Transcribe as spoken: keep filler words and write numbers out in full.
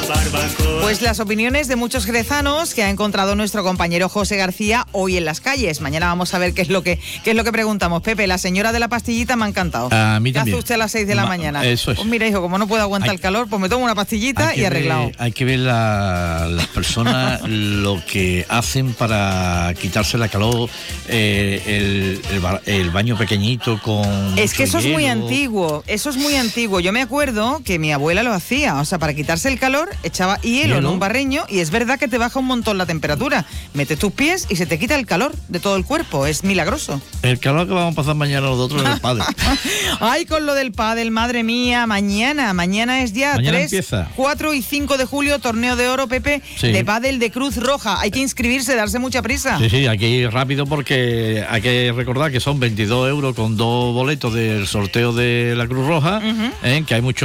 Pues las opiniones de muchos jerezanos que ha encontrado nuestro compañero José García hoy en las calles. Mañana vamos a ver qué es lo que qué es lo que preguntamos. Pepe, la señora de la pastillita me ha encantado. A mí ¿Qué también. hace usted a las seis de la Ma- mañana? eso es. Pues mira, hijo, como no puedo aguantar Hay- el calor, pues me tomo una pastillita Hay que y arreglado. ver- hay que ver la- las personas lo que hacen para quitarse la calor, eh, el, el ba- el baño pequeñito con Es que eso mucho es muy hielo. antiguo, eso es muy antiguo. Yo me acuerdo que mi abuela lo hacía, o sea, para quitarse el calor echaba hielo, en Hielo. un barreño y es verdad que te baja un montón la temperatura. Metes tus pies y se te quita el calor de todo el cuerpo, es milagroso. El calor que vamos a pasar mañana nosotros en el padre. Ay, con lo del pádel, madre mía, mañana, mañana es ya Mañana tres, empieza. cuatro y cinco de julio, torneo de oro, Pepe, Sí. de pádel de Cruz Roja. Hay que inscribirse, darse mucha prisa. Sí, sí, hay que ir rápido porque hay que recordar que son veintidós euros con dos boletos del sorteo de la Cruz Roja, Ujú. eh, que hay muchos